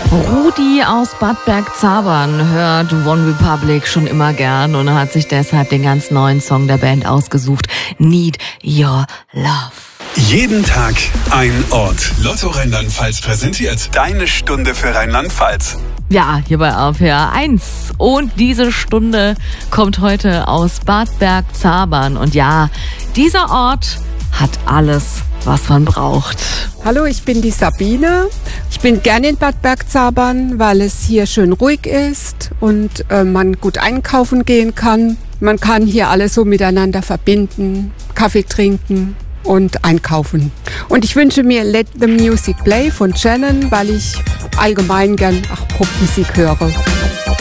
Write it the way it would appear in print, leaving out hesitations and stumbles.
Rudi aus Bad Bergzabern hört One Republic schon immer gern und hat sich deshalb den ganz neuen Song der Band ausgesucht, Need Your Love. Jeden Tag ein Ort. Lotto Rheinland-Pfalz präsentiert deine Stunde für Rheinland-Pfalz. Ja, hier bei RPR 1. Und diese Stunde kommt heute aus Bad Bergzabern. Und ja, dieser Ort hat alles, was man braucht. Hallo, ich bin die Sabine. Ich bin gerne in Bad Bergzabern, weil es hier schön ruhig ist und man gut einkaufen gehen kann. Man kann hier alles so miteinander verbinden, Kaffee trinken und einkaufen. Und ich wünsche mir Let the Music Play von Shannon, weil ich allgemein gern Popmusik höre.